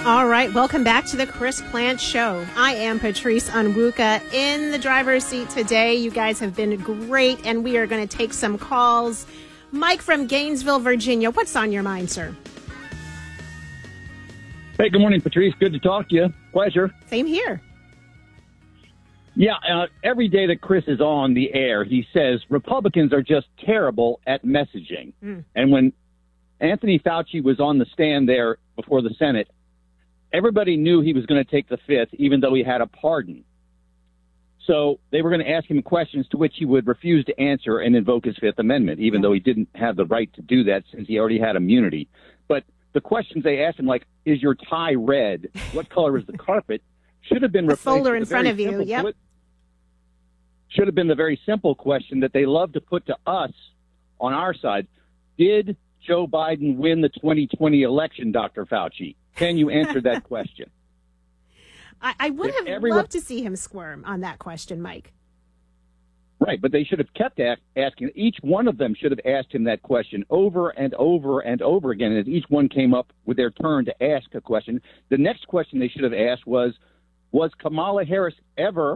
All right, welcome back to the Chris Plante Show. I am Patrice Onwuka in the driver's seat today. You guys have been great, and we are going to take some calls. Mike from Gainesville, Virginia, what's on your mind, sir? Hey, good morning, Patrice. Good to talk to you. Pleasure. Same here. Yeah, every day that Chris is on the air, he says Republicans are just terrible at messaging. And when Anthony Fauci was on the stand there before the Senate, everybody knew he was going to take the fifth, even though he had a pardon. So they were going to ask him questions to which he would refuse to answer and invoke his Fifth Amendment, even though he didn't have the right to do that since he already had immunity. But the questions they asked him, like, is your tie red? What color is the carpet? Should have been the replaced folder with in front of you. Yep. Should have been the very simple question that they love to put to us on our side. Did Joe Biden win the 2020 election, Dr. Fauci? Can you answer that question? I would have loved to see him squirm on that question, Mike. Right, but they should have kept asking. Each one of them should have asked him that question over and over and over again. As each one came up with their turn to ask a question, the next question they should have asked was Kamala Harris ever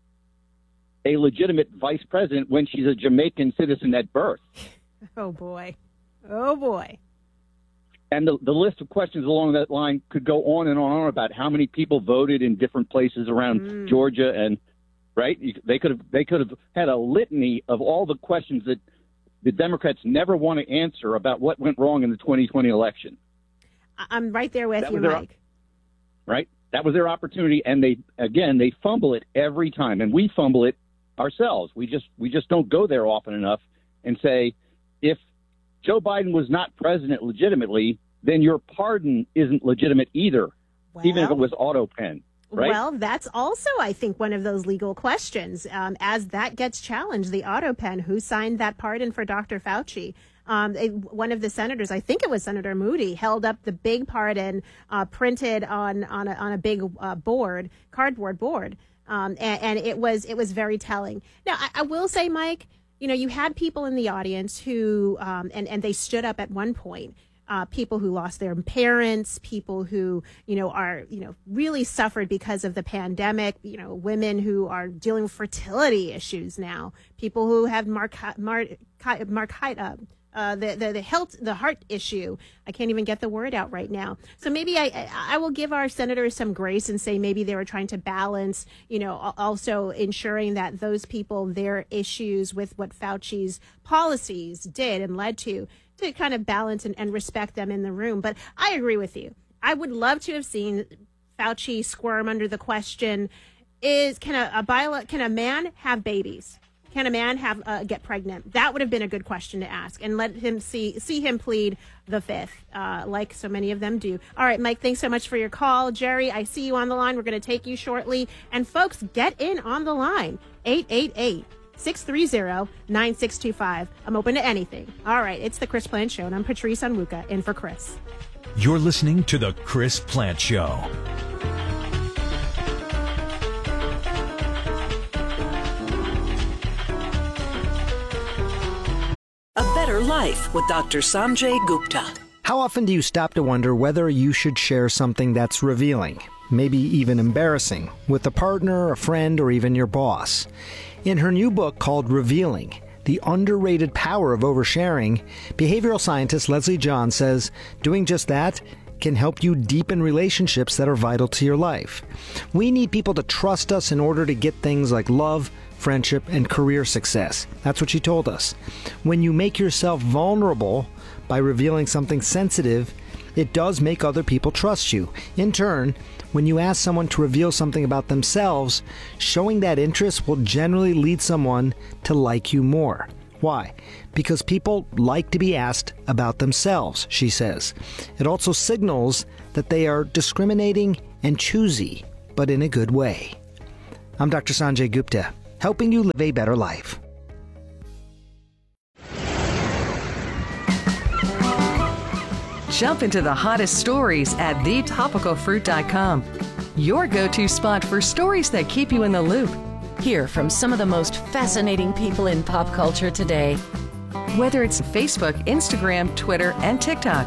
a legitimate vice president when she's a Jamaican citizen at birth? Oh, boy. Oh, boy. And the list of questions along that line could go on and on about how many people voted in different places around Georgia, and right, they could have had a litany of all the questions that the Democrats never want to answer about what went wrong in the 2020 election. I'm right there with you, Mike. Right, that was their opportunity, and they fumble it every time, and we fumble it ourselves. We just don't go there often enough and say, if Joe Biden was not president legitimately, then your pardon isn't legitimate either, even if it was auto pen. Right? Well, that's also, I think, one of those legal questions. As that gets challenged, the auto pen, who signed that pardon for Dr. Fauci? One of the senators, I think it was Senator Moody, held up the big pardon printed on a big cardboard board, and it was very telling. Now, I will say, Mike, you know, you had people in the audience who, and they stood up at one point, people who lost their parents, people who, really suffered because of the pandemic, women who are dealing with fertility issues now, people who have the heart issue. I can't even get the word out right now. So maybe I will give our senators some grace and say maybe they were trying to balance, also ensuring that those people, their issues with what Fauci's policies did and led to kind of balance and respect them in the room. But I agree with you. I would love to have seen Fauci squirm under the question: can a man have babies? Can a man get pregnant? That would have been a good question to ask, and let him see him plead the fifth, like so many of them do. All right, Mike, thanks so much for your call. Jerry, I see you on the line. We're going to take you shortly. And folks, get in on the line. 888-630-9625. I'm open to anything. All right, it's the Chris Plante Show, and I'm Patrice Onwuka, in for Chris. You're listening to the Chris Plante Show. A Better Life with Dr. Sanjay Gupta. How often do you stop to wonder whether you should share something that's revealing, maybe even embarrassing, with a partner, a friend, or even your boss? In her new book called Revealing, The Underrated Power of Oversharing, behavioral scientist Leslie John says doing just that can help you deepen relationships that are vital to your life. We need people to trust us in order to get things like love, friendship, and career success. That's what she told us. When you make yourself vulnerable by revealing something sensitive, it does make other people trust you. In turn, when you ask someone to reveal something about themselves, showing that interest will generally lead someone to like you more. Why? Because people like to be asked about themselves, she says. It also signals that they are discriminating and choosy, but in a good way. I'm Dr. Sanjay Gupta, helping you live a better life. Jump into the hottest stories at thetopicalfruit.com. Your go-to spot for stories that keep you in the loop. Hear from some of the most fascinating people in pop culture today. Whether it's Facebook, Instagram, Twitter, and TikTok,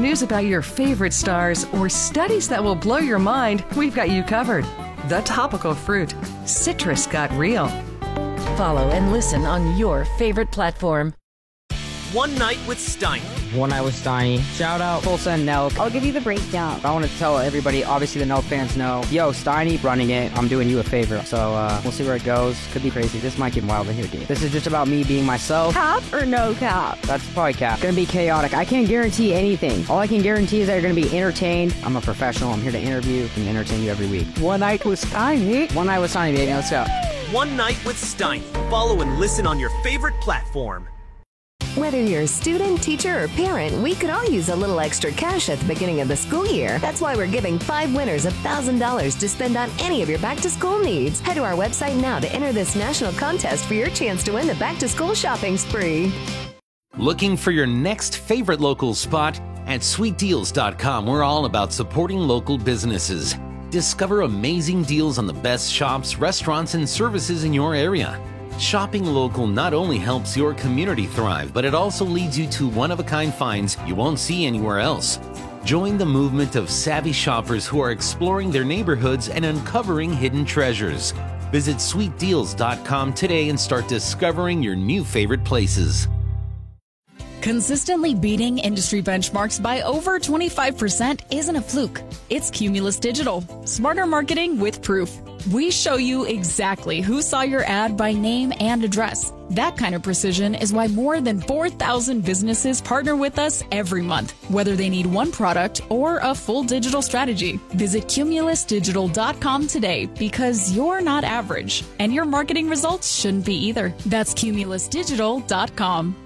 news about your favorite stars, or studies that will blow your mind, we've got you covered. The Topical Fruit. Citrus got real. Follow and listen on your favorite platform. One Night with Steiny. One Night with Steiny. Shout out Tulsa and Nelk. I'll give you the breakdown. I want to tell everybody, obviously the Nelk fans know, yo, Steiny running it, I'm doing you a favor. So we'll see where it goes. Could be crazy. This might get wild in here, dude. This is just about me being myself. Cap or no cap? That's probably cap. Gonna be chaotic. I can't guarantee anything. All I can guarantee is that you're gonna be entertained. I'm a professional. I'm here to interview and entertain you every week. One Night with Steiny. One Night with Steiny, baby. Let's go. One Night with Steiny. Follow and listen on your favorite platform. Whether you're a student, teacher, or parent, we could all use a little extra cash at the beginning of the school year. That's why we're giving 5 winners $1,000 to spend on any of your back-to-school needs. Head to our website now to enter this national contest for your chance to win the back-to-school shopping spree. Looking for your next favorite local spot? At sweetdeals.com, we're all about supporting local businesses. Discover amazing deals on the best shops, restaurants, and services in your area. Shopping local not only helps your community thrive, but it also leads you to one-of-a-kind finds you won't see anywhere else. Join the movement of savvy shoppers who are exploring their neighborhoods and uncovering hidden treasures. Visit sweetdeals.com today and start discovering your new favorite places. Consistently beating industry benchmarks by over 25% isn't a fluke. It's Cumulus Digital. Smarter marketing with proof. We show you exactly who saw your ad by name and address. That kind of precision is why more than 4,000 businesses partner with us every month, whether they need one product or a full digital strategy. Visit cumulusdigital.com today, because you're not average, and your marketing results shouldn't be either. That's cumulusdigital.com.